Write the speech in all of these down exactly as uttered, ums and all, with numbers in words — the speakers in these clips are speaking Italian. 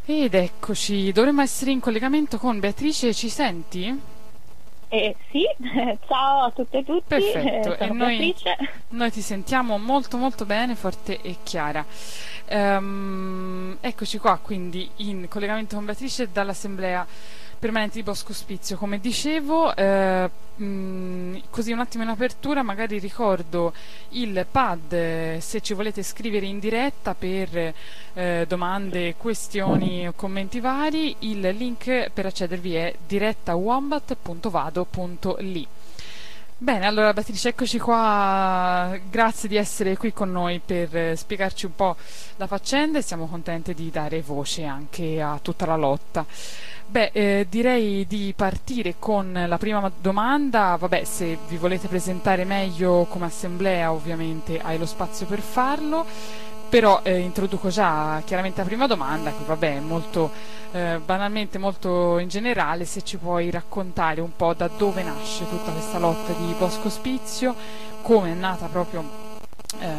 Ed eccoci, dovremmo essere in collegamento con Beatrice, ci senti? Eh, sì, ciao a tutte e tutti, eh, Perfetto, e sono noi, Beatrice. noi ti sentiamo molto molto bene, forte e chiara. Ehm, eccoci qua quindi in collegamento con Beatrice dall'Assemblea Permanente di Bosco Ospizio. Come dicevo, eh, mh, così un attimo in apertura, magari ricordo il pad, eh, se ci volete scrivere in diretta per eh, domande, questioni o commenti vari, il link per accedervi è diretta wombat punto vado punto li. Bene, allora Beatrice, eccoci qua, grazie di essere qui con noi per eh, spiegarci un po' la faccenda e siamo contenti di dare voce anche a tutta la lotta. Beh, eh, direi di partire con la prima ma- domanda. Vabbè, se vi volete presentare meglio come assemblea, ovviamente hai lo spazio per farlo, però eh, introduco già chiaramente la prima domanda, che vabbè è molto eh, banalmente, molto in generale. Se ci puoi raccontare un po' da dove nasce tutta questa lotta di Bosco Ospizio, come è nata proprio eh,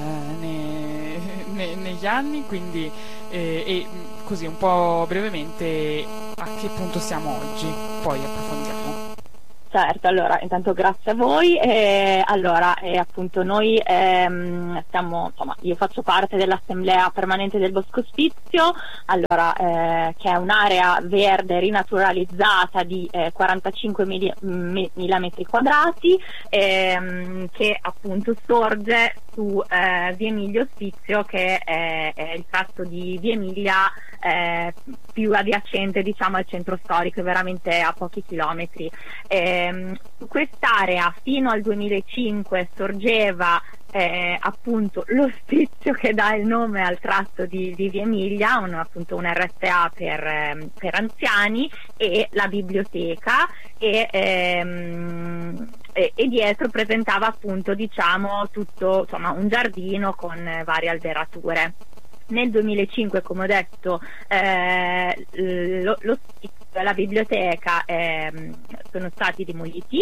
ne- ne- negli anni, quindi eh, e mh, così un po' brevemente a che punto siamo oggi, poi approfondiamo. Certo, allora intanto grazie a voi. Eh, allora, eh, appunto noi ehm, stiamo, insomma, io faccio parte dell'Assemblea Permanente del Bosco Ospizio, allora, eh, che è un'area verde rinaturalizzata di eh, quarantacinquemila metri quadrati, ehm, che appunto sorge su eh, Via Emilio Ospizio, che è, è il tratto di Via Emilia eh, più adiacente, diciamo, al centro storico, veramente a pochi chilometri. Ehm, su quest'area fino al duemilacinque sorgeva eh, appunto l'ospizio che dà il nome al tratto di, di Via Emilia, un, appunto un R S A per, ehm, per anziani, e la biblioteca, e, ehm, e, e dietro presentava appunto, diciamo, tutto, insomma, un giardino con eh, varie alberature. Nel duemilacinque, come ho detto, eh, lo, lo la biblioteca ehm, sono stati demoliti,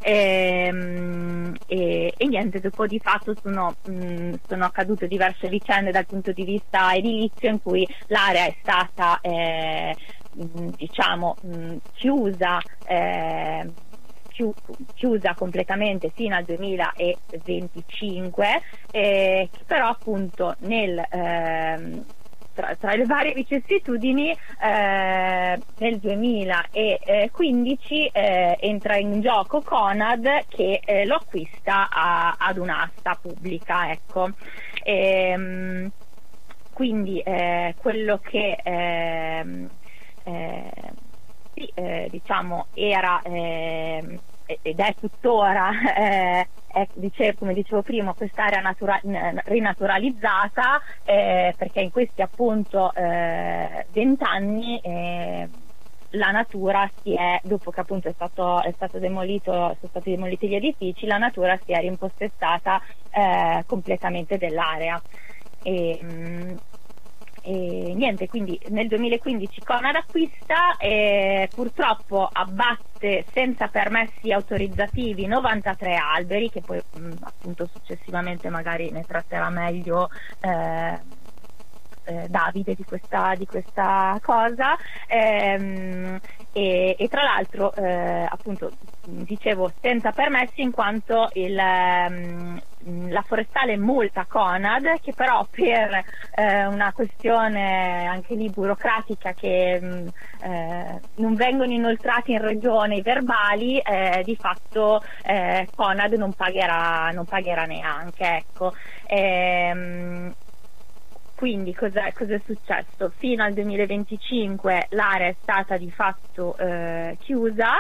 ehm, e, e niente, dopo di fatto sono, mh, sono accadute diverse vicende dal punto di vista edilizio, in cui l'area è stata eh, mh, diciamo mh, chiusa eh, chiusa completamente fino al duemilaventicinque, eh, che però appunto nel ehm, tra, tra le varie vicissitudini eh, nel duemilaquindici eh, entra in gioco Conad, che eh, lo acquista a, ad un'asta pubblica, ecco. Ehm, quindi eh, quello che ehm, eh, sì, eh, diciamo era eh, ed è tuttora eh, è, dice, come dicevo prima, quest'area natura- rinaturalizzata, eh, perché in questi appunto eh, vent'anni eh, la natura si è, dopo che appunto è stato, è stato demolito, sono stati demoliti gli edifici, la natura si è rimpossessata eh, completamente dell'area. E, mh, E niente, quindi nel duemilaquindici Conad acquista e purtroppo abbatte senza permessi autorizzativi novantatré alberi, che poi mh, appunto successivamente magari ne tratterà meglio eh, eh, Davide di questa, di questa cosa, ehm, e, e tra l'altro eh, appunto dicevo senza permessi, in quanto il, ehm, la forestale multa Conad, che però per eh, una questione anche lì burocratica, che mh, eh, non vengono inoltrati in regione i verbali, eh, di fatto eh, Conad non pagherà, non pagherà neanche, ecco. Ehm, Quindi cosa è successo? Fino al duemilaventicinque l'area è stata di fatto eh, chiusa,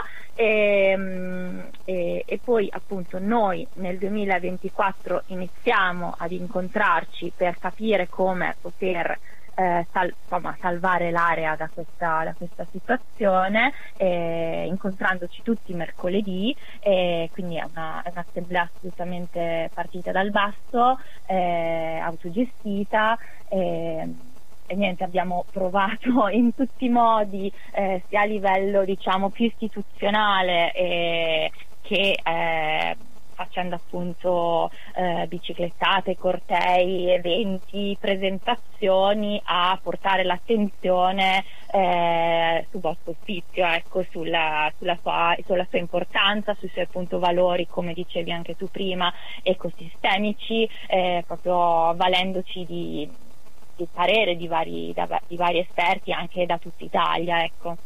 e, e, e poi appunto noi nel duemilaventiquattro iniziamo ad incontrarci per capire come poter eh, sal- insomma, salvare l'area da questa, da questa situazione, eh, incontrandoci tutti mercoledì, eh, quindi è, una, è un'assemblea assolutamente partita dal basso, eh, autogestita. E, e niente, abbiamo provato in tutti i modi, eh, sia a livello, diciamo, più istituzionale, eh, che eh, facendo appunto eh, biciclettate, cortei, eventi, presentazioni, a portare l'attenzione eh, su Bosco Ospizio, ecco, sulla, sulla, sua, sulla sua importanza, sui suoi appunto valori, come dicevi anche tu prima, ecosistemici, eh, proprio valendoci di, di parere di vari, da, di vari esperti anche da tutta Italia, ecco.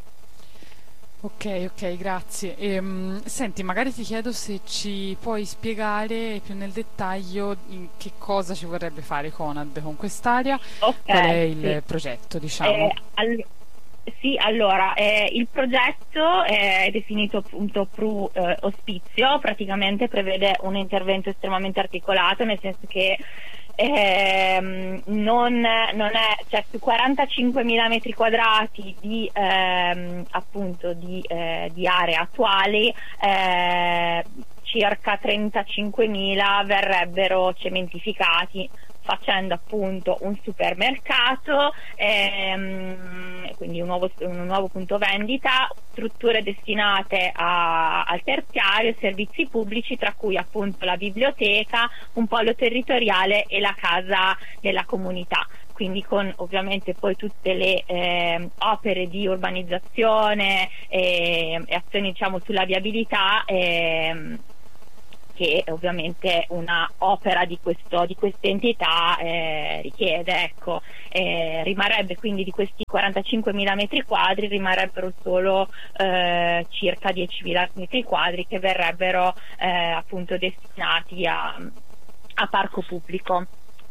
Ok, ok, grazie. Ehm, senti, magari ti chiedo se ci puoi spiegare più nel dettaglio in che cosa ci vorrebbe fare Conad con quest'area, Okay, qual è il sì. progetto, diciamo. Eh, all- sì, allora, eh, il progetto è definito appunto Pru eh, Ospizio, praticamente prevede un intervento estremamente articolato, nel senso che ehm, non, non è, cioè su quarantacinquemila metri quadrati di, ehm, appunto di, eh, di aree attuali, eh, circa trentacinquemila verrebbero cementificati, facendo appunto un supermercato, ehm, quindi un nuovo, un nuovo punto vendita, strutture destinate a, al terziario, servizi pubblici, tra cui appunto la biblioteca, un polo territoriale e la casa della comunità. Quindi con ovviamente poi tutte le eh, opere di urbanizzazione e, e azioni, diciamo, sulla viabilità, eh, che ovviamente una opera di questo di questa entità eh, richiede, ecco. Eh, rimarrebbe quindi di questi quarantacinquemila metri quadri rimarrebbero solo eh, circa diecimila metri quadri che verrebbero eh, appunto destinati a, a parco pubblico.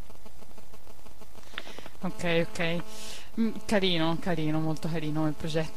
Ok, ok. Mm, carino, carino, molto carino il progetto.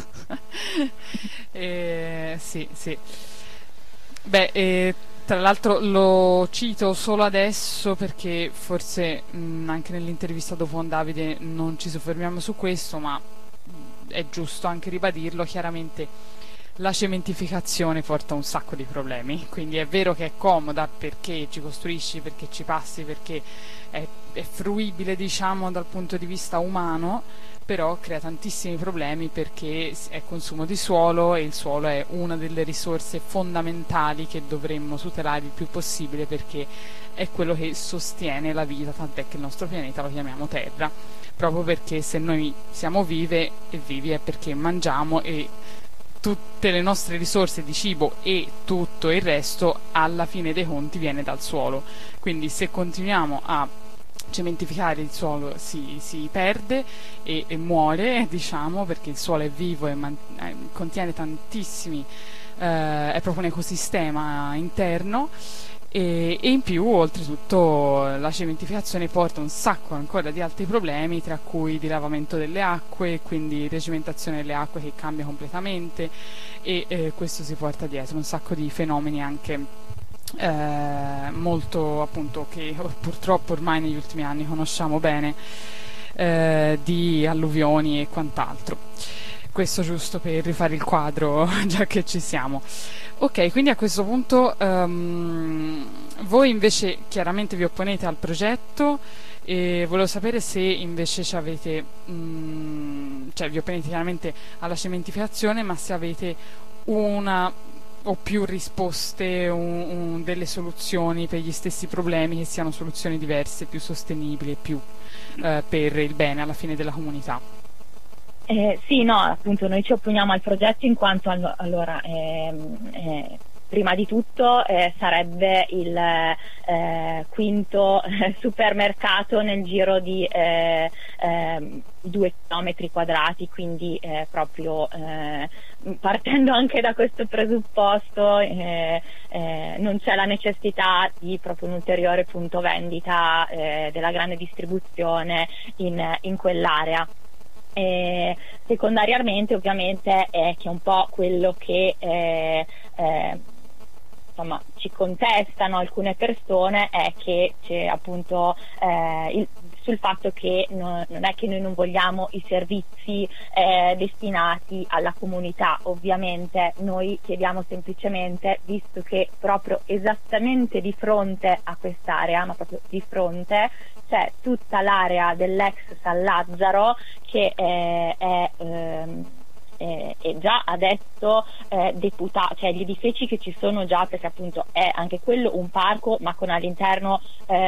Eh, sì, sì. Beh, eh, tra l'altro lo cito solo adesso perché forse mh, anche nell'intervista dopo con Davide non ci soffermiamo su questo, ma mh, è giusto anche ribadirlo. Chiaramente la cementificazione porta un sacco di problemi, quindi è vero che è comoda perché ci costruisci, perché ci passi, perché è, è fruibile, diciamo, dal punto di vista umano, però crea tantissimi problemi perché è consumo di suolo e il suolo è una delle risorse fondamentali che dovremmo tutelare il più possibile perché è quello che sostiene la vita, tant'è che il nostro pianeta lo chiamiamo Terra, proprio perché se noi siamo vive e vivi è perché mangiamo e tutte le nostre risorse di cibo e tutto il resto alla fine dei conti viene dal suolo. Quindi se continuiamo a cementificare il suolo si, si perde e, e muore, diciamo, perché il suolo è vivo e man- eh, contiene tantissimi, eh, è proprio un ecosistema interno. E, e in più, oltretutto, la cementificazione porta un sacco ancora di altri problemi, tra cui dilavamento delle acque, quindi regimentazione delle acque che cambia completamente e eh, questo si porta dietro un sacco di fenomeni anche eh, molto, appunto, che purtroppo ormai negli ultimi anni conosciamo bene, eh, di alluvioni e quant'altro. Questo giusto per rifare il quadro, già che ci siamo. Ok, quindi a questo punto um, voi invece chiaramente vi opponete al progetto e volevo sapere se invece ci avete, um, cioè vi opponete chiaramente alla cementificazione, ma se avete una o più risposte, un, un, delle soluzioni per gli stessi problemi, che siano soluzioni diverse, più sostenibili e più uh, per il bene alla fine della comunità. Eh, sì, no, appunto noi ci opponiamo al progetto in quanto allo- allora ehm, eh, prima di tutto eh, sarebbe il eh, quinto eh, supermercato nel giro di eh, eh, due chilometri quadrati, quindi eh, proprio eh, partendo anche da questo presupposto eh, eh, non c'è la necessità di proprio un ulteriore punto vendita eh, della grande distribuzione in, in quell'area. Eh, secondariamente ovviamente è che un po' quello che eh, eh, insomma ci contestano alcune persone è che c'è appunto eh, il, sul fatto che no, non è che noi non vogliamo i servizi eh, destinati alla comunità. Ovviamente noi chiediamo semplicemente, visto che proprio esattamente di fronte a quest'area, ma proprio di fronte, c'è tutta l'area dell'ex San Lazzaro che è, è ehm, eh, è già adesso eh, deputato, cioè gli edifici che ci sono già, perché appunto è anche quello un parco ma con all'interno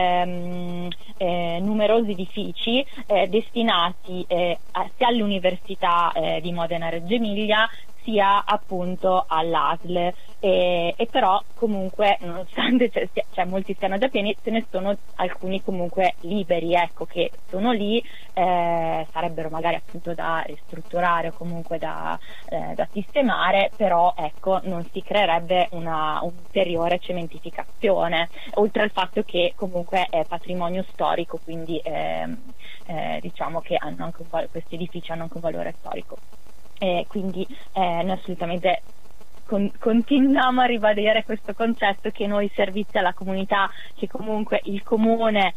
ehm, eh, numerosi edifici eh, destinati eh, a, sia all'Università eh, di Modena Reggio Emilia sia appunto all'A S L, e, e però comunque nonostante cioè, cioè, molti siano già pieni, ce ne sono alcuni comunque liberi, ecco, che sono lì, eh, sarebbero magari appunto da ristrutturare o comunque da, eh, da sistemare, però ecco non si creerebbe una ulteriore cementificazione, oltre al fatto che comunque è patrimonio storico, quindi eh, eh, diciamo che hanno anche un val- questi edifici hanno anche un valore storico. Eh, quindi eh, noi assolutamente con, continuiamo a ribadire questo concetto che noi servizi alla comunità, che comunque il comune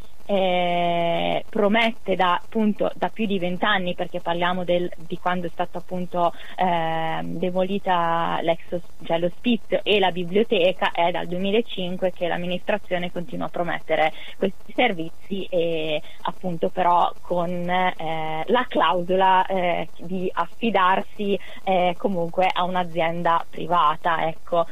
eh, promette da appunto da più di vent'anni, perché parliamo del, di quando è stata appunto eh, demolita l'ex, cioè l'ospizio e la biblioteca, è dal duemilacinque che l'amministrazione continua a promettere questi servizi, e appunto però con eh, la clausola eh, di affidarsi eh, comunque a un'azienda privata, ecco,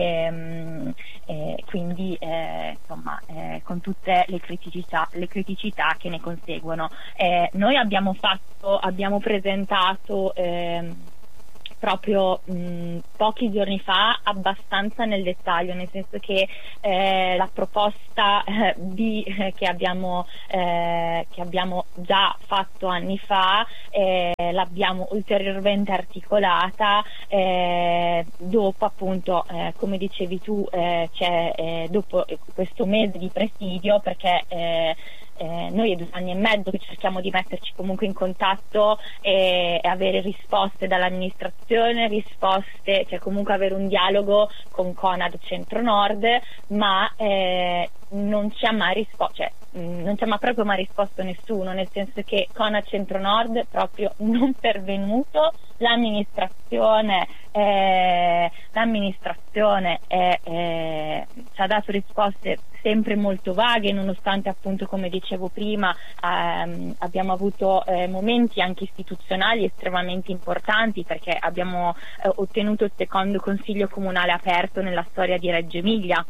e, e quindi eh, insomma eh, con tutte le criticità le criticità che ne conseguono. Eh, noi abbiamo fatto, abbiamo presentato eh, proprio mh, pochi giorni fa abbastanza nel dettaglio, nel senso che eh, la proposta eh, B eh, che abbiamo eh, che abbiamo già fatto anni fa eh, l'abbiamo ulteriormente articolata eh, dopo appunto eh, come dicevi tu eh, c'è eh, dopo questo mese di presidio, perché eh, Eh, noi è due anni e mezzo che cerchiamo di metterci comunque in contatto e, e avere risposte dall'amministrazione, risposte, cioè comunque avere un dialogo con Conad Centro Nord, ma eh, non ci ha mai risposto, cioè mh, non ci ha mai proprio mai risposto nessuno, nel senso che Conad Centro Nord proprio non pervenuto, l'amministrazione eh, l'amministrazione è, eh, ci ha dato risposte sempre molto vaghe, nonostante appunto, come dicevo prima, ehm, abbiamo avuto eh, momenti anche istituzionali estremamente importanti, perché abbiamo eh, ottenuto il secondo consiglio comunale aperto nella storia di Reggio Emilia.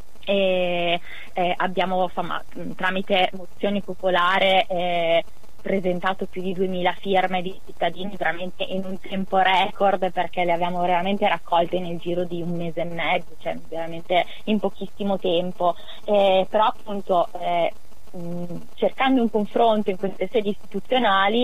E eh, abbiamo insomma, tramite mozione popolare eh, presentato più di duemila firme di cittadini veramente in un tempo record, perché le abbiamo veramente raccolte nel giro di un mese e mezzo, cioè veramente in pochissimo tempo, eh, però appunto eh, mh, cercando un confronto in queste sedi istituzionali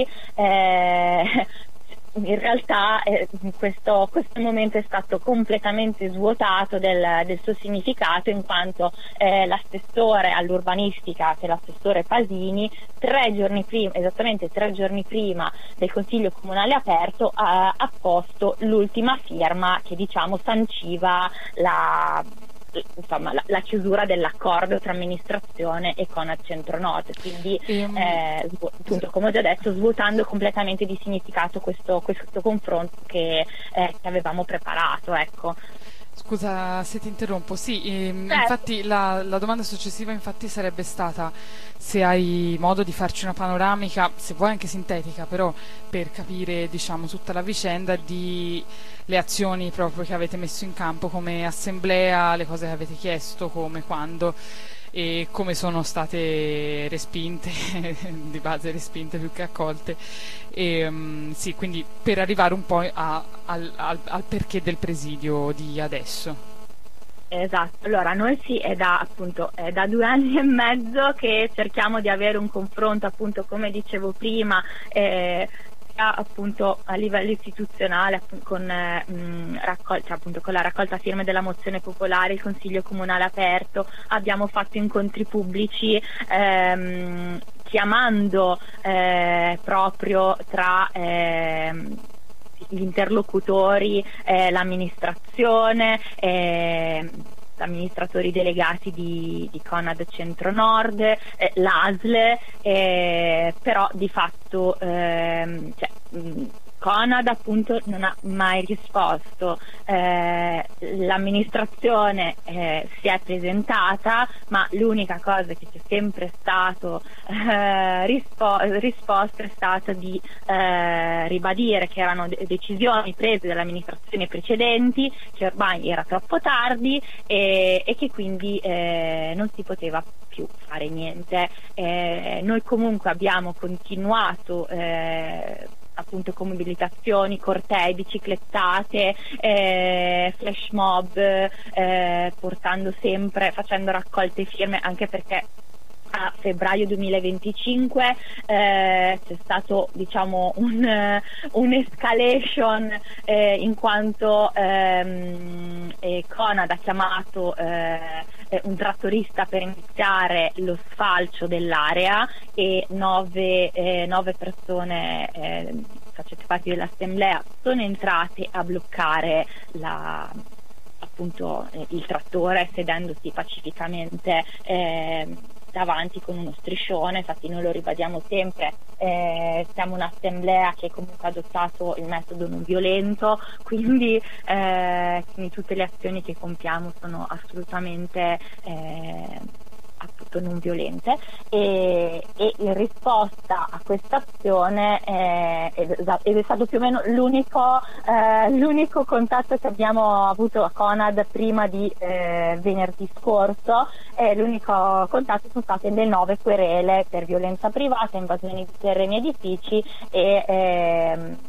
eh, in realtà eh, questo, questo momento è stato completamente svuotato del, del suo significato, in quanto eh, l'assessore all'urbanistica, che è l'assessore Pasini, tre giorni prima, esattamente tre giorni prima del Consiglio Comunale aperto, ha, ha posto l'ultima firma che diciamo sanciva la insomma la, la chiusura dell'accordo tra amministrazione e Conad Centro Nord, quindi um, eh, svu- appunto, come ho già detto, svuotando completamente di significato questo, questo confronto che, eh, che avevamo preparato, ecco. Scusa se ti interrompo, sì, ehm, certo. infatti la, la domanda successiva infatti sarebbe stata se hai modo di farci una panoramica, se vuoi anche sintetica, però per capire diciamo tutta la vicenda di le azioni proprio che avete messo in campo come assemblea, le cose che avete chiesto, come, quando e come sono state respinte, di base respinte più che accolte, e, um, sì, quindi per arrivare un po' a, al, al, al perché del presidio di adesso. Esatto, allora noi sì, è da appunto è da due anni e mezzo che cerchiamo di avere un confronto, appunto come dicevo prima, eh, appunto a livello istituzionale con, eh, mh, raccol- cioè, appunto, con la raccolta firme della mozione popolare, il Consiglio Comunale aperto, abbiamo fatto incontri pubblici ehm, chiamando eh, proprio tra ehm, gli interlocutori eh, l'amministrazione, eh, amministratori delegati di, di Conad Centro Nord, eh, l'A S L, eh, però di fatto ehm, cioè, mh, Conad appunto non ha mai risposto, eh, l'amministrazione eh, si è presentata, ma l'unica cosa che c'è sempre stato eh, rispo- risposta è stata di eh, ribadire che erano de- decisioni prese dalle amministrazioni precedenti, che ormai era troppo tardi e, e che quindi eh, non si poteva più fare niente. Eh, noi comunque abbiamo continuato eh, appunto con mobilitazioni, cortei, biciclettate, eh, flash mob, eh, portando sempre, facendo raccolte firme, anche perché a febbraio duemilaventicinque eh, c'è stato diciamo un, un'escalation eh, in quanto ehm, eh, Conad ha chiamato eh, un trattorista per iniziare lo sfalcio dell'area e nove, eh, nove persone eh, facenti parte dell'assemblea sono entrate a bloccare la appunto eh, il trattore, sedendosi pacificamente eh, davanti con uno striscione. Infatti noi lo ribadiamo sempre, eh, siamo un'assemblea che comunque ha adottato il metodo non violento, quindi, eh, quindi tutte le azioni che compiamo sono assolutamente eh, appunto non violente e, e in risposta a questa azione eh, ed è stato più o meno l'unico, eh, l'unico contatto che abbiamo avuto a Conad prima di eh, venerdì scorso, e l'unico contatto sono state le nove querele per violenza privata, invasioni di terreni e edifici e ehm,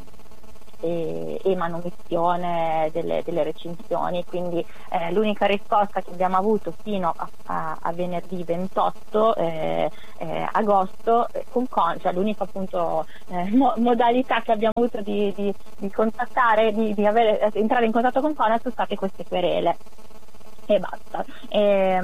e, e manomissione delle, delle recinzioni. Quindi eh, l'unica risposta che abbiamo avuto fino a, a, a venerdì ventotto eh, eh, agosto eh, con Con, cioè l'unica appunto eh, mo, modalità che abbiamo avuto di, di, di contattare, di, di avere, entrare in contatto con Conad sono state queste querele e basta. E,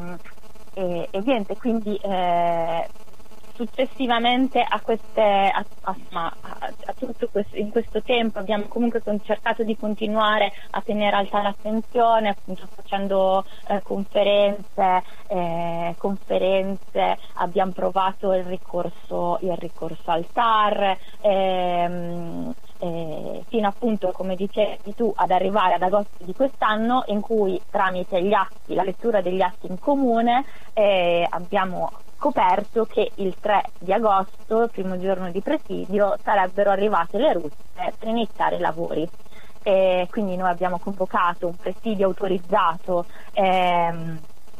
e, e niente, quindi eh, successivamente a queste a, a, a, a tutto questo, in questo tempo abbiamo comunque cercato di continuare a tenere alta l'attenzione, appunto facendo eh, conferenze eh, conferenze abbiamo provato il ricorso il ricorso al T A R ehm, eh, fino appunto, come dicevi tu, ad arrivare ad agosto di quest'anno, in cui tramite gli atti, la lettura degli atti in comune eh, abbiamo scoperto che il tre di agosto, il primo giorno di presidio, sarebbero arrivate le ruspe per iniziare i lavori. E quindi noi abbiamo convocato un presidio autorizzato ehm,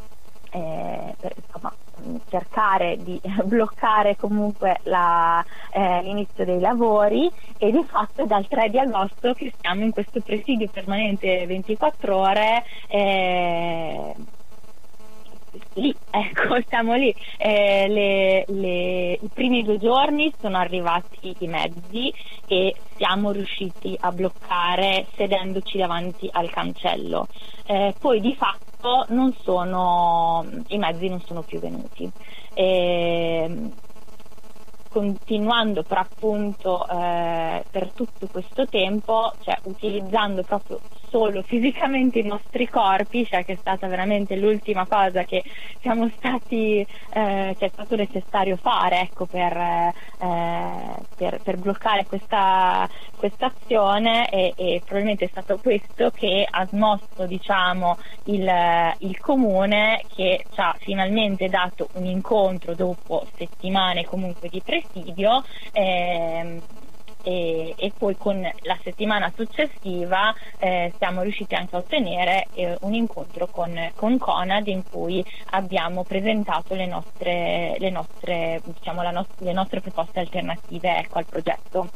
eh, per insomma, cercare di bloccare comunque la, eh, l'inizio dei lavori, e di fatto è dal tre di agosto che siamo in questo presidio permanente ventiquattro ore eh, lì, ecco, siamo lì. Eh, le, le, i primi due giorni sono arrivati i mezzi e siamo riusciti a bloccare sedendoci davanti al cancello. Eh, poi di fatto non sono, i mezzi non sono più venuti. Eh, continuando però appunto eh, per tutto questo tempo, cioè utilizzando proprio solo fisicamente i nostri corpi, cioè che è stata veramente l'ultima cosa che siamo stati eh, che è stato necessario fare, ecco, per, eh, per, per bloccare questa questa azione, e, e probabilmente è stato questo che ha smosso, diciamo, il, il comune, che ci ha finalmente dato un incontro dopo settimane comunque di presidio, ehm, E, e poi con la settimana successiva eh, siamo riusciti anche a ottenere eh, un incontro con, con Conad, in cui abbiamo presentato le nostre, le nostre, diciamo, la no- le nostre proposte alternative, ecco, al progetto,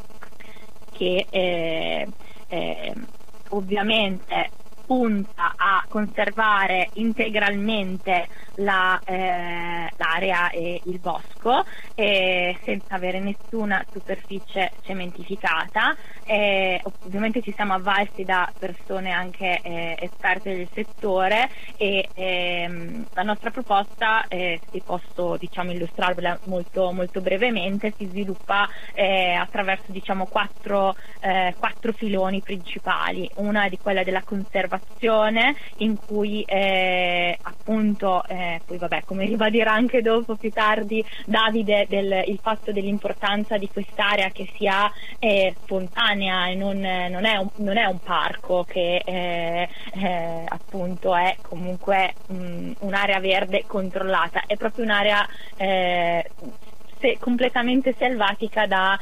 che eh, eh, ovviamente punta a conservare integralmente la, eh, l'area e il bosco eh, senza avere nessuna superficie cementificata. Eh, ovviamente ci siamo avvalsi da persone anche eh, esperte del settore, e ehm, la nostra proposta, eh, se posso, diciamo, illustrarvela molto, molto brevemente, si sviluppa eh, attraverso, diciamo, quattro, eh, quattro filoni principali. Una è di quella della conservazione conservazione in cui eh, appunto eh, poi vabbè, come ribadirà anche dopo più tardi Davide, del, il fatto dell'importanza di quest'area che sia eh, spontanea e non, non, è un, non è un parco che eh, eh, appunto è comunque mh, un'area verde controllata, è proprio un'area eh, se, completamente selvatica da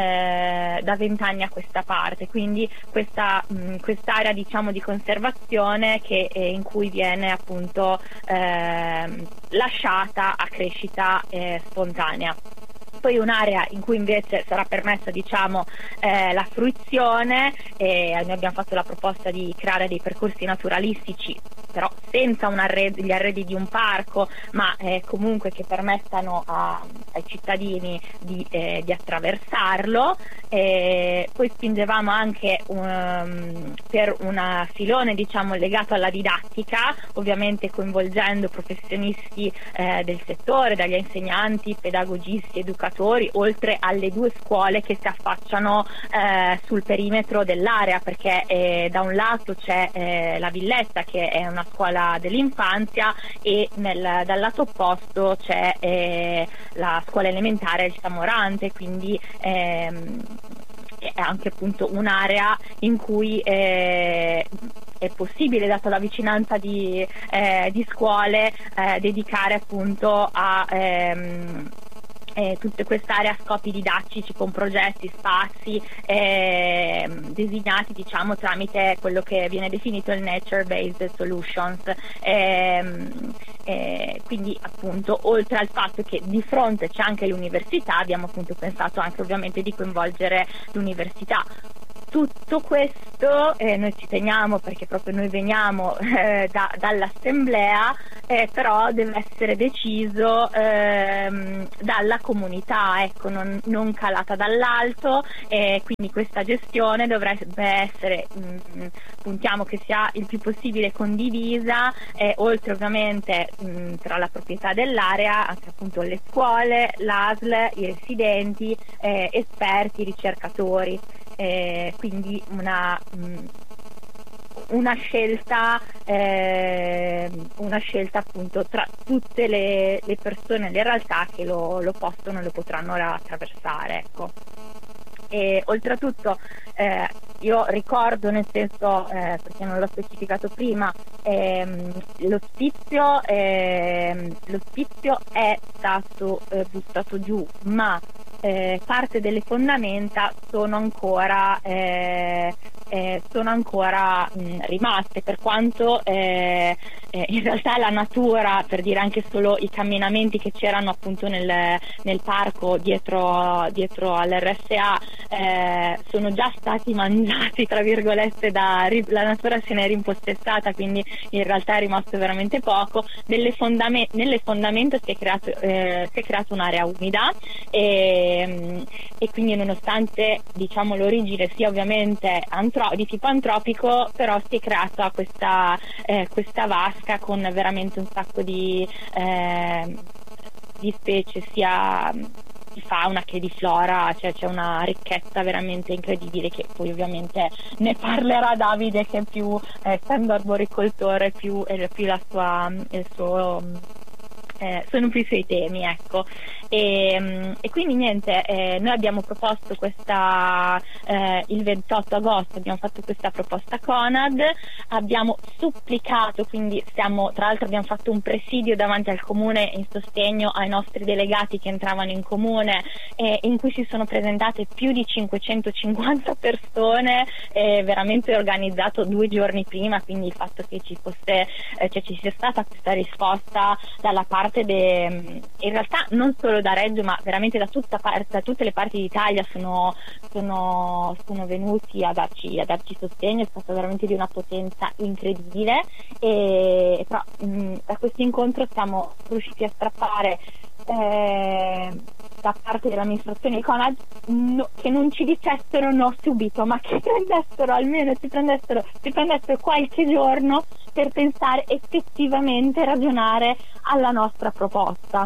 eh, da vent'anni a questa parte, quindi questa mh, quest'area diciamo di conservazione che eh, in cui viene appunto eh, lasciata a crescita eh, spontanea. Poi un'area in cui invece sarà permessa diciamo eh, la fruizione, e noi abbiamo fatto la proposta di creare dei percorsi naturalistici però senza un arredo, gli arredi di un parco, ma eh, comunque che permettano a, ai cittadini di, eh, di attraversarlo. E poi spingevamo anche um, per un filone diciamo legato alla didattica, ovviamente coinvolgendo professionisti eh, del settore, dagli insegnanti, pedagogisti, educatori, oltre alle due scuole che si affacciano eh, sul perimetro dell'area, perché eh, da un lato c'è eh, la Villetta che è una scuola dell'infanzia e nel, dal lato opposto c'è eh, la scuola elementare Elsa Morante, quindi ehm, è anche appunto un'area in cui eh, è possibile, data la vicinanza di, eh, di scuole, eh, dedicare appunto a ehm, eh, tutta quest'area a scopi didattici con progetti, spazi eh, designati diciamo tramite quello che viene definito il Nature Based Solutions. Eh, eh, quindi appunto oltre al fatto che di fronte c'è anche l'università, abbiamo appunto pensato anche ovviamente di coinvolgere l'università. Tutto questo eh, noi ci teniamo perché proprio noi veniamo eh, da, dall'assemblea, eh, però deve essere deciso ehm, dalla comunità, ecco, non, non calata dall'alto, e quindi questa gestione dovrebbe essere, mh, puntiamo che sia il più possibile condivisa, eh, oltre ovviamente mh, tra la proprietà dell'area, anche appunto le scuole, l'A S L, i residenti, eh, esperti, ricercatori. Eh, quindi una, mh, una scelta eh, una scelta appunto tra tutte le, le persone, le realtà che lo, lo possono e lo potranno attraversare, ecco. E oltretutto eh, io ricordo, nel senso eh, perché non l'ho specificato prima, ehm, l'ospizio, ehm, l'ospizio è stato eh, buttato giù, ma Eh, parte delle fondamenta sono ancora eh, eh, sono ancora mh, rimaste, per quanto eh, eh, in realtà la natura, per dire anche solo i camminamenti che c'erano appunto nel, nel parco dietro, dietro all'R S A eh, sono già stati mangiati tra virgolette, da, la natura se ne è rimpossessata, quindi in realtà è rimasto veramente poco. Nelle, fondame- nelle fondamenta si è creato eh, si è creata un'area umida e e quindi nonostante diciamo l'origine sia ovviamente antro- di tipo antropico, però si è creata questa, eh, questa vasca con veramente un sacco di, eh, di specie sia di fauna che di flora, cioè c'è una ricchezza veramente incredibile, che poi ovviamente ne parlerà Davide che è più eh, essendo arboricoltore più, eh, più la sua, il suo eh, sono più i suoi temi, ecco. E, e quindi niente, eh, noi abbiamo proposto questa eh, il ventotto agosto abbiamo fatto questa proposta a Conad, abbiamo supplicato, quindi stiamo, tra l'altro abbiamo fatto un presidio davanti al comune in sostegno ai nostri delegati che entravano in comune, eh, in cui si sono presentate più di cinquecentocinquanta persone, eh, veramente organizzato due giorni prima, quindi il fatto che ci fosse eh, cioè ci sia stata questa risposta dalla parte de, in realtà non solo da Reggio, ma veramente da, tutta, da tutte le parti d'Italia sono, sono, sono venuti a darci, a darci sostegno, è stato veramente di una potenza incredibile, e però mh, da questo incontro siamo riusciti a strappare eh, da parte dell'amministrazione di Conad no, che non ci dicessero no subito, ma che prendessero almeno si prendessero, si prendessero qualche giorno per pensare effettivamente, ragionare alla nostra proposta.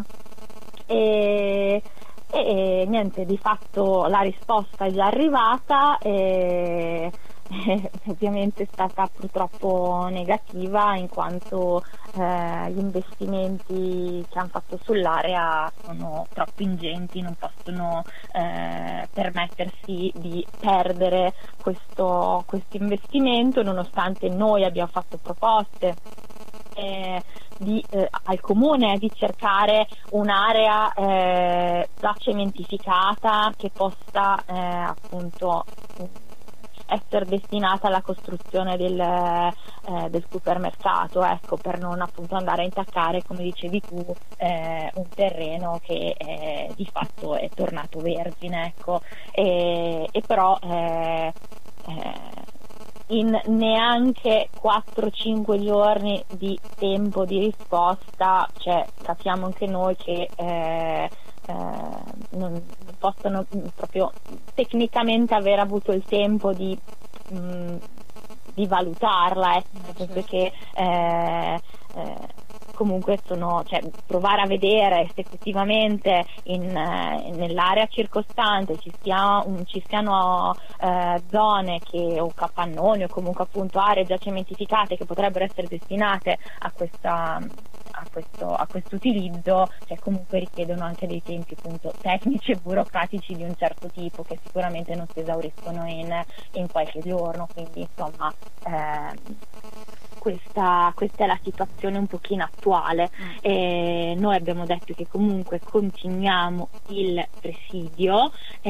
E, e niente, di fatto la risposta è già arrivata, e, eh, ovviamente è stata purtroppo negativa, in quanto eh, gli investimenti che hanno fatto sull'area sono troppo ingenti, non possono eh, permettersi di perdere questo, questo investimento, nonostante noi abbiamo fatto proposte Eh, di, eh, al comune di cercare un'area eh, già cementificata che possa eh, appunto essere destinata alla costruzione del, eh, del supermercato, ecco, per non appunto andare a intaccare, come dicevi tu, eh, un terreno che eh, di fatto è tornato vergine, ecco, e, e però eh, eh, in neanche quattro cinque giorni di tempo di risposta, cioè capiamo anche noi che eh, eh, non, non possono proprio tecnicamente aver avuto il tempo di, mh, di valutarla, eh, nel senso che eh, eh, comunque sono, cioè, provare a vedere se effettivamente in, eh, nell'area circostante ci, sia un, ci siano eh, zone che, o capannoni o comunque appunto aree già cementificate che potrebbero essere destinate a questa a questo, a questo utilizzo, cioè comunque richiedono anche dei tempi appunto tecnici e burocratici di un certo tipo che sicuramente non si esauriscono in, in qualche giorno, quindi insomma eh, Questa, questa è la situazione un pochino attuale. Eh, noi abbiamo detto che comunque continuiamo il presidio,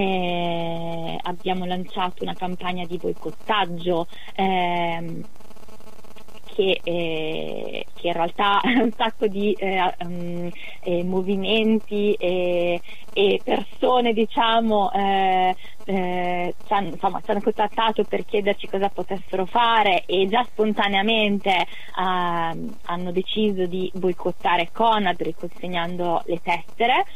eh, abbiamo lanciato una campagna di boicottaggio ehm, che, eh, che in realtà un sacco di eh, um, eh, movimenti e, e persone diciamo eh, eh, ci hanno, insomma, ci hanno contattato per chiederci cosa potessero fare e già spontaneamente eh, hanno deciso di boicottare Conad riconsegnando le tessere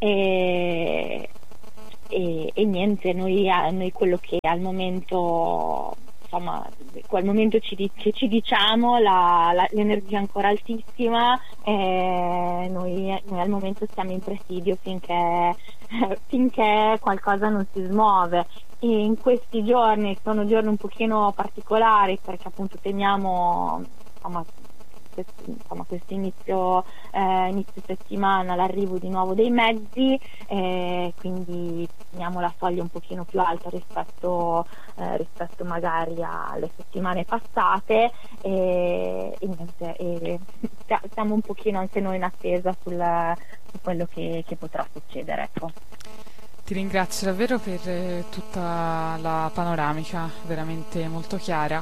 e, e, e niente, noi, noi quello che al momento insomma, al momento ci, che ci diciamo la, la, l'energia è ancora altissima e noi, noi al momento stiamo in presidio finché, finché qualcosa non si smuove. E in questi giorni sono giorni un pochino particolari perché appunto temiamo insomma, questo, insomma, questo inizio, eh, inizio settimana l'arrivo di nuovo dei mezzi, eh, quindi teniamo la soglia un pochino più alta rispetto, eh, rispetto magari alle settimane passate e, e, niente, e siamo un pochino anche noi in attesa sul, su quello che, che potrà succedere, ecco. Ti ringrazio davvero per eh, tutta la panoramica, veramente molto chiara.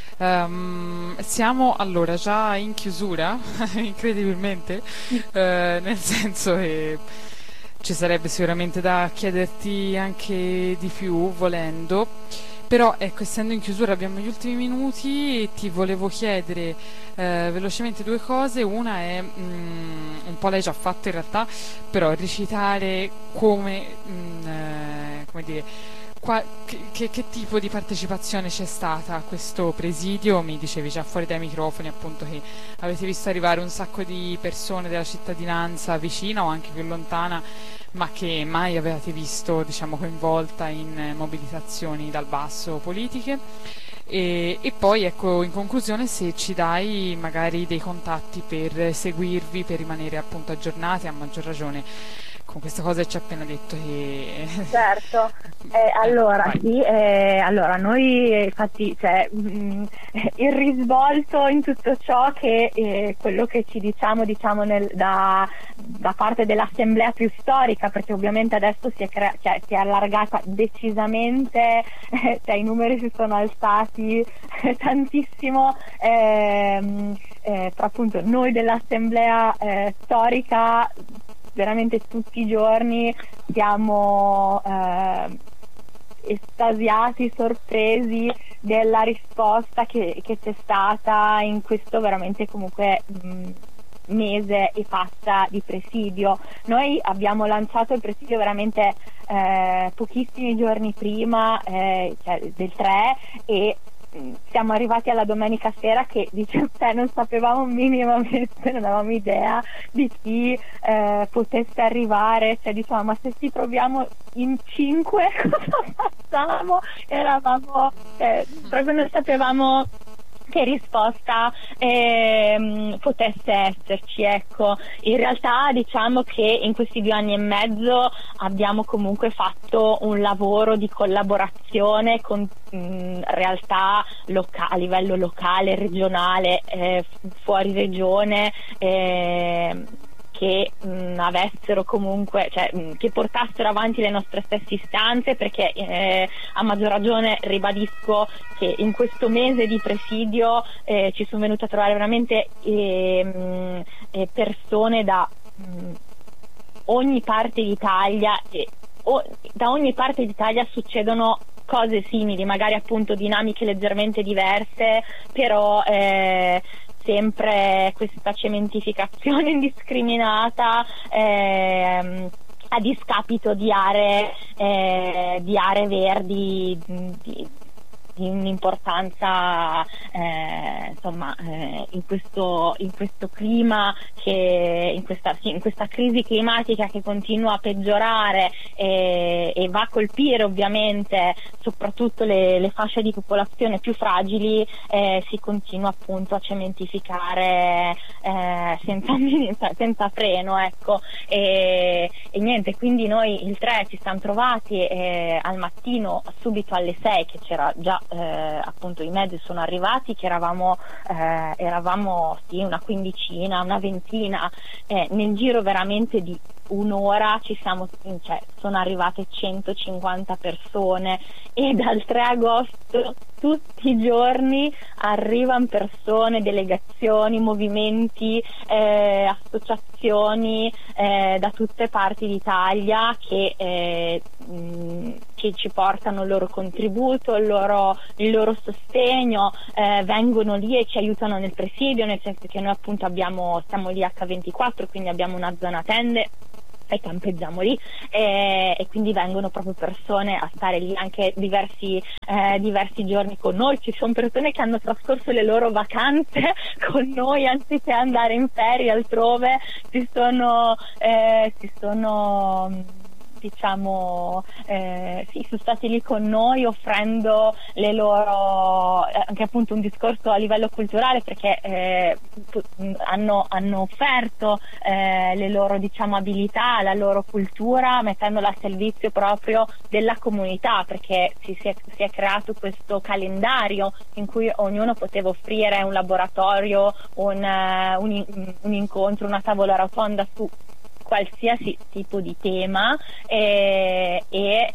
Um, siamo allora già in chiusura, incredibilmente, eh, nel senso che ci sarebbe sicuramente da chiederti anche di più, volendo. Però ecco, essendo in chiusura abbiamo gli ultimi minuti e ti volevo chiedere eh, velocemente due cose. Una è mh, un po' l'hai già fatto in realtà, però recitare come, mh, eh, come dire, qua, che, che tipo di partecipazione c'è stata a questo presidio? Mi dicevi già fuori dai microfoni appunto che avete visto arrivare un sacco di persone della cittadinanza vicina o anche più lontana, ma che mai avevate visto, diciamo, coinvolta in mobilitazioni dal basso politiche. E, e poi ecco, in conclusione, se ci dai magari dei contatti per seguirvi, per rimanere appunto aggiornati, a maggior ragione con questa cosa che ci ha appena detto che... Certo, eh, allora sì, eh, allora noi infatti cioè, mh, il risvolto in tutto ciò che eh, quello che ci diciamo diciamo nel, da, da parte dell'assemblea più storica, perché ovviamente adesso si è, crea- cioè, si è allargata decisamente, eh, cioè, i numeri si sono alzati eh, tantissimo, ehm, eh, però appunto noi dell'assemblea eh, storica veramente tutti i giorni siamo eh, estasiati, sorpresi della risposta che, che c'è stata in questo veramente comunque mh, mese e passa di presidio. Noi abbiamo lanciato il presidio veramente eh, pochissimi giorni prima eh, cioè del tre e siamo arrivati alla domenica sera che dice, cioè, non sapevamo minimamente, non avevamo idea di chi eh, potesse arrivare, cioè diciamo ma se ci proviamo in cinque cosa pensavamo, eravamo, eh, proprio non sapevamo che risposta ehm, potesse esserci, ecco. In realtà diciamo che in questi due anni e mezzo abbiamo comunque fatto un lavoro di collaborazione con mh, realtà loca- a livello locale, regionale, eh, fuori regione, eh, che mh, avessero comunque, cioè mh, che portassero avanti le nostre stesse istanze, perché eh, a maggior ragione ribadisco che in questo mese di presidio eh, ci sono venute a trovare veramente eh, mh, eh, persone da mh, ogni parte d'Italia e o, da ogni parte d'Italia succedono cose simili, magari appunto dinamiche leggermente diverse, però eh, sempre questa cementificazione indiscriminata ehm, a discapito di aree, eh, di aree verdi di, di un'importanza eh, insomma eh, in questo in questo clima che in questa, sì, in questa crisi climatica che continua a peggiorare eh, e va a colpire ovviamente soprattutto le, le fasce di popolazione più fragili, eh, si continua appunto a cementificare eh, senza, senza freno, ecco. E, e niente, quindi noi il tre ci siamo trovati eh, al mattino subito alle sei, che c'era già eh, appunto i mezzi sono arrivati, che eravamo eh, eravamo sì una quindicina, una ventina, eh, nel giro veramente di un'ora ci siamo, cioè sono arrivate centocinquanta persone, e dal tre agosto tutti i giorni arrivano persone, delegazioni, movimenti, eh, associazioni eh, da tutte parti d'Italia che, eh, mh, che ci portano il loro contributo, il loro, il loro sostegno, eh, vengono lì e ci aiutano nel presidio, nel senso che noi appunto abbiamo, siamo lì acca ventiquattro, quindi abbiamo una zona tende e campeggiamo lì, e, e quindi vengono proprio persone a stare lì anche diversi, eh, diversi giorni con noi. Ci sono persone che hanno trascorso le loro vacanze con noi anziché andare in ferie altrove, ci sono, eh, ci sono diciamo eh, sì, sono stati lì con noi offrendo le loro, anche appunto un discorso a livello culturale, perché eh, hanno, hanno offerto eh, le loro diciamo abilità, la loro cultura, mettendola a servizio proprio della comunità, perché si, si, è, si è creato questo calendario in cui ognuno poteva offrire un laboratorio, un, uh, un, un incontro, una tavola rotonda su qualsiasi tipo di tema eh, e,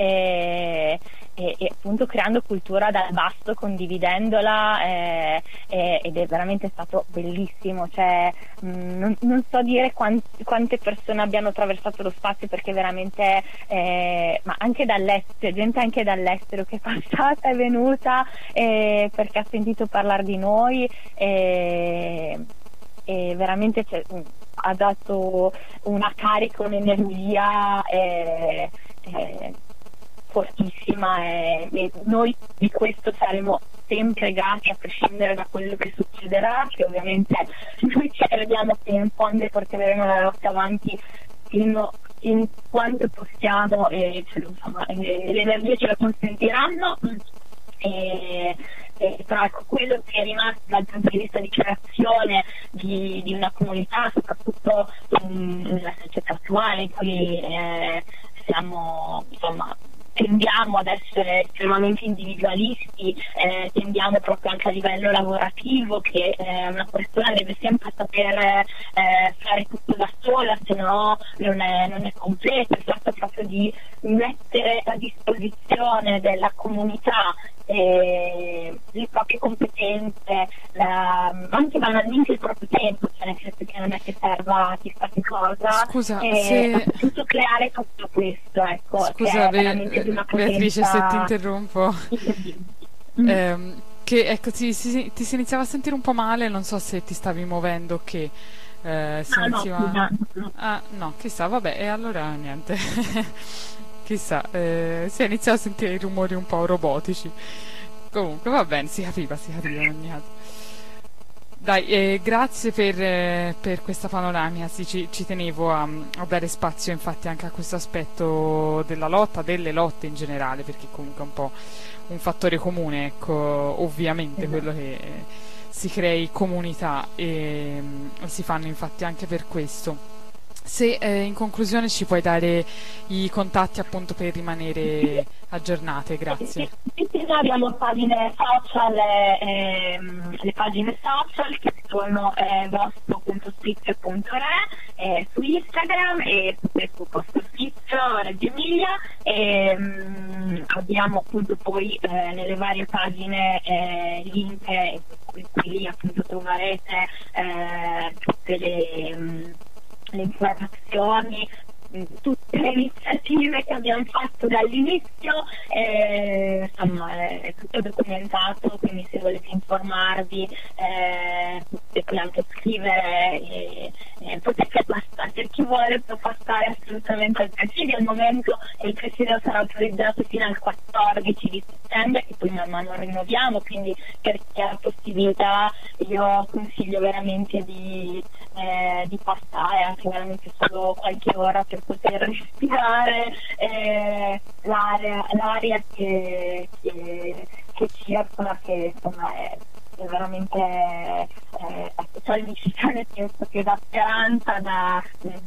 e, e, e appunto creando cultura dal basso, condividendola eh, eh, ed è veramente stato bellissimo, cioè mh, non, non so dire quant- quante persone abbiano attraversato lo spazio, perché veramente eh, ma anche dall'estero, gente anche dall'estero che è passata, è venuta eh, perché ha sentito parlare di noi eh, e veramente c'è, ha dato una carica, un'energia eh, eh, fortissima e, e noi di questo saremo sempre grati a prescindere da quello che succederà, che ovviamente noi ci crediamo che in fondo porteremo la lotta avanti fino in quanto possiamo e cioè, insomma, e, le energie ce lo consentiranno. E, e, però ecco, quello che è rimasto dal punto di vista di creazione di, di una comunità, soprattutto in, nella società attuale in cui eh, siamo, insomma, tendiamo ad essere estremamente individualisti, eh, tendiamo proprio anche a livello lavorativo che eh, una persona deve sempre saper eh, fare tutto da sola, se no non è, non è completo. Si tratta proprio di mettere a disposizione della comunità eh, le proprie competenze, la, anche banalmente il proprio tempo, cioè nel senso che non è che serva chissà che cosa. Scusa, eh, se... tutto creare tutto questo, ecco. Scusa, che è veramente di una Beatrice, se ti interrompo. Mm. eh, che ecco, ti, si, ti si iniziava a sentire un po' male, non so se ti stavi muovendo o che eh, si no, iniziava... no, no. Ah, no, chissà, vabbè, e allora niente. Chissà, eh, si è iniziato a sentire i rumori un po' robotici. Comunque va bene, si capiva, si capiva in ogni caso. Dai, eh, grazie per, eh, per questa panoramica, sì, ci, ci tenevo a, a dare spazio infatti anche a questo aspetto della lotta, delle lotte in generale, perché comunque è un po' un fattore comune, ecco, ovviamente Esatto. quello che eh, si crei comunità e, mm, si fanno infatti anche per questo. Se eh, in conclusione ci puoi dare i contatti appunto per rimanere aggiornate, Sì, grazie. sì, sì, noi abbiamo pagine social, ehm, le pagine social che sono eh, bosco.spizio punto re eh, su Instagram e su Facebook Bosco Spizio Reggio Emilia e mm, abbiamo appunto poi eh, nelle varie pagine eh, link e qui, qui lì appunto troverete eh, tutte le, mm, le informazioni, tutte le iniziative che abbiamo fatto dall'inizio, eh, insomma è tutto documentato, quindi se volete informarvi eh, potete anche scrivere, eh, eh, potete passare, per chi vuole può passare assolutamente al presidio, al momento il presidio sarà autorizzato fino al quattordici di settembre e poi man mano rinnoviamo, quindi per chi ha la possibilità io consiglio veramente di, eh, di passare anche veramente solo qualche ora per poter respirare eh, l'aria, l'aria che, che, che circola, che insomma è, è veramente eh, sollecita, nel senso che dà speranza, da,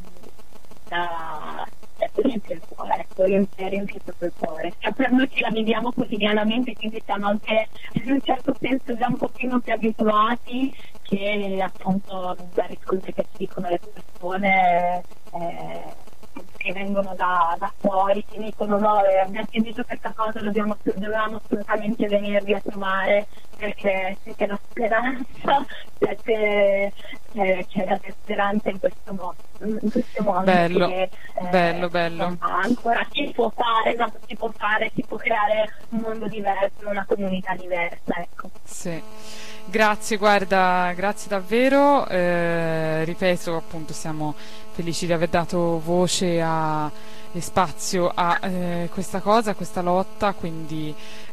da riempie il cuore, ecco, riempie, riempie tutto il cuore. Cioè, per noi che la viviamo quotidianamente, quindi siamo anche in un certo senso già un pochino più abituati che appunto dai riscontri che ci dicono le persone eh, che vengono da, da fuori, ci dicono no, eh, abbiamo sentito questa cosa, dobbiamo, dovevamo assolutamente venirvi a trovare perché siete la speranza, siete, eh, c'è la speranza in questo modo, in questo modo Bello, che, eh, bello, bello. insomma, ancora si può fare, no, si può fare, si può creare un mondo diverso, una comunità diversa, ecco. Sì. Grazie, guarda, grazie davvero. Eh, ripeto, appunto, siamo felici di aver dato voce a, e spazio a eh, questa cosa, a questa lotta, quindi